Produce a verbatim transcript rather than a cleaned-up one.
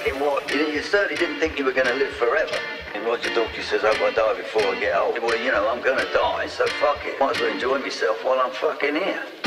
fucking what? You, you certainly didn't think you were going to live forever. And Roger Daltrey says I've got to die before I get old. Well, you know, I'm going to die, so fuck it. Might as well enjoy myself while I'm fucking here.